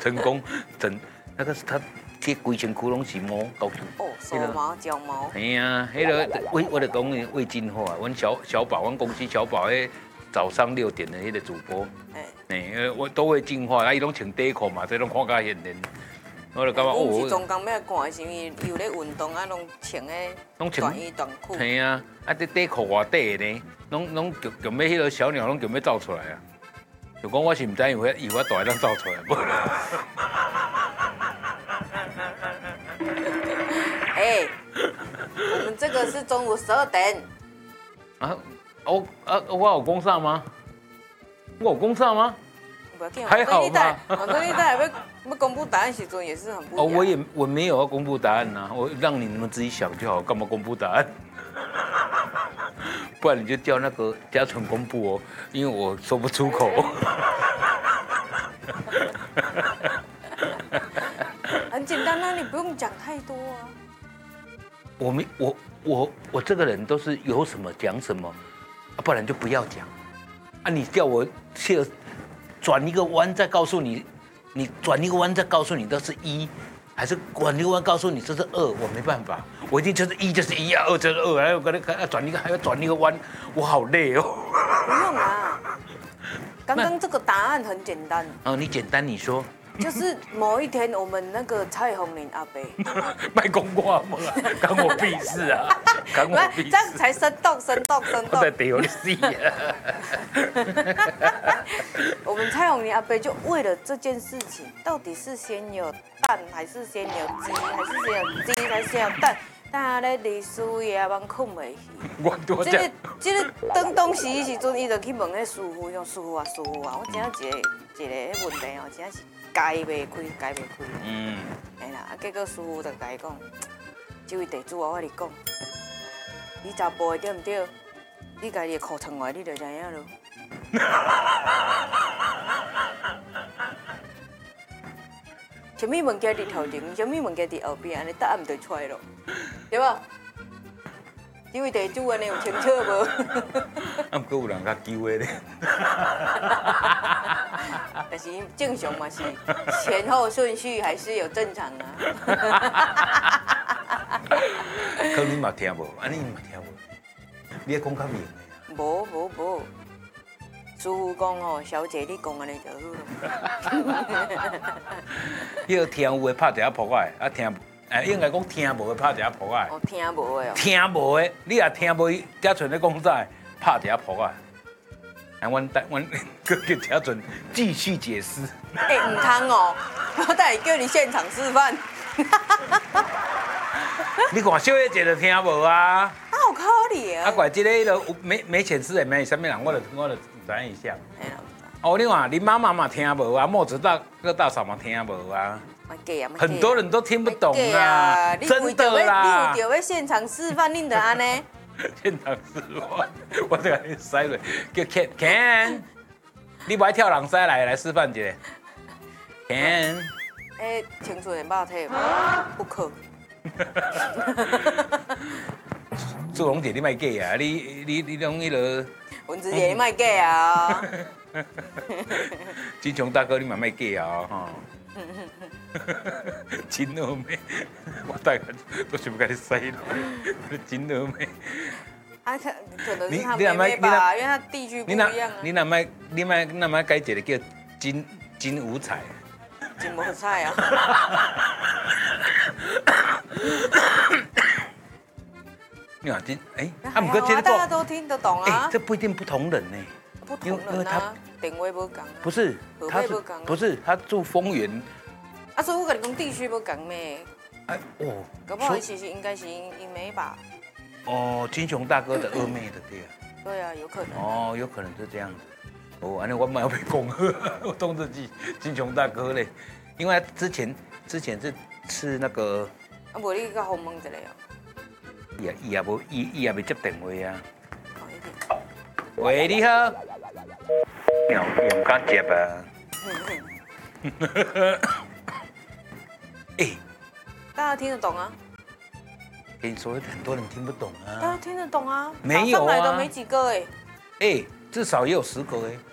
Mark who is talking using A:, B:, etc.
A: 成功那个是他这规身躯拢是毛高头。
B: 哦，手毛、脚毛。
A: 哎呀，迄个我就讲胃进化，阮小宝，阮公司小宝迄早上6点的迄个主播，我都会进化，伊拢穿短裤嘛，这拢看甲现人。我就感觉
B: 哦，我是中工要赶，是因为有咧运动啊，拢穿诶短衣短裤。
A: 系啊，这短裤偌短呢，拢强要迄个小鸟拢强要走出来啊！就讲我是唔知以后大当走出来无？
B: 哎，我们这个是中午12点。
A: 我有讲啥吗？我有讲啥吗？还好吧。
B: 反正你在要公布答案时阵也是很不一样。
A: 我没有要公布答案呐，我让你们自己想就好，干嘛公布答案？不然你就叫那个嘉纯公布哦，因为我说不出口。
B: 很简单啊，你不用讲太多啊。
A: 我这个人都是有什么讲什么，不然就不要讲。你叫我转一个弯再告诉你，你转一个弯再告诉你都是1，还是转一个弯告诉你这是2，我没办法，我一定就是1就是1啊，2就是2，还有还要转一个弯，我好累哦。
B: 不用啊，刚刚这个答案很简单。
A: 你简单你说。
B: 就是某一天，我们那个蔡宏林阿伯，
A: 卖公话嘛，关我屁事啊！关我屁事，
B: 这样才生动。
A: 我在屌你死啊！
B: 我们蔡宏林阿伯就为了这件事情，到底是先有蛋，还是先有鸡，还是先有鸡，还是先有蛋？但咧历史夜晚困袂去。
A: 我多讲。
B: 这个当东时时阵，伊就去问迄师傅，讲师傅啊，我真一个问题哦，真是。解袂开。哎啦，结果师傅就甲伊讲，这位地主啊，我跟你讲，你查甫的对唔对？你家己的裤穿外，你就知影咯。什么物件伫头前，什么物件伫后边，安尼答案就出来咯，对吧？这位地主安尼有清楚无？
A: 不过有人较揪的咧。
B: 但是正常嘛是前后顺序还是有正常啊。
A: 可你嘛听无，你嘛听无，你讲较明的。
B: 无，师傅讲哦，小姐你讲安尼就好了。
A: 迄个听有的拍一下扑来，应该讲听无的拍一下扑来。
B: 听无的哦。
A: 听无的，你也听无嘉纯咧讲啥，拍一下扑来。阮叫嘉纯继续解释。
B: 唔通哦，我等下叫你现场示范。
A: 你看小叶姐就听无啊？
B: 好可怜啊！
A: 怪这个没显示的没什么人，我就知一下。你看你妈妈嘛听无啊，莫子大嫂嘛听无啊。很多人都听不懂啊，真的啦。
B: 你有要现场示范，恁就安尼。
A: 现场示范，我这个塞落叫 Ken， 你不爱跳人塞来示范一下 Ken。
B: 青春的肉体不可。
A: 祝龙姐你卖假啊，你拢迄落。
B: 文子姐你卖假啊。
A: 金雄大哥你嘛卖假啊吼。真好妹，我大概都想甲你塞落，真好妹。
B: 可能是他妹妹吧，因为他地区不一样啊。
A: 你那么改一个叫金五彩。
B: 金无彩啊。
A: 你看不过这个
B: 大家都听得懂啊。
A: 这不一定不同人呢。
B: 不同人啊，定位不同啊。
A: 不是，他住丰原。
B: 所以我跟你讲，地区不同咩？搞不好其实应该是英美吧。
A: 金雄大哥的二妹的对啊。
B: 对啊，有可能。
A: 有可能是这样子。安尼我蛮要被讲，我当自己金雄大哥嘞，因为之前是吃那个。
B: 无你甲访问一下哦。
A: 伊也未接电话啊。喂，你好。用敢接啊？
B: 大家听得懂啊？
A: 跟你说，很多人听不懂啊。
B: 大家听得懂啊？
A: 没有啊，
B: 上来的没几个
A: 至少也有10个